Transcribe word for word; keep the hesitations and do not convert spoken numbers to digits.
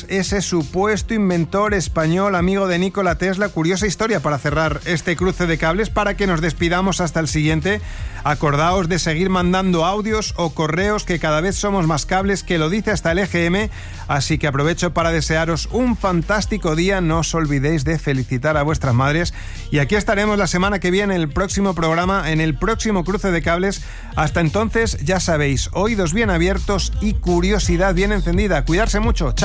ese supuesto inventor español, amigo de Nikola Tesla. Curiosa historia para cerrar este cruce de cables, para que nos despidamos hasta el siguiente. Acordaos de seguir mandando audios o correos, que cada vez somos más cables, que lo dice hasta el E G M. Así que aprovecho para desearos un fantástico día. No os olvidéis de felicitar a vuestras madres. Y aquí estaremos la semana que viene en el próximo programa, en el próximo cruce de cables. Hasta entonces, ya sabéis, oídos bien abiertos y curiosidad bien encendida. Cuidarse mucho. Chao.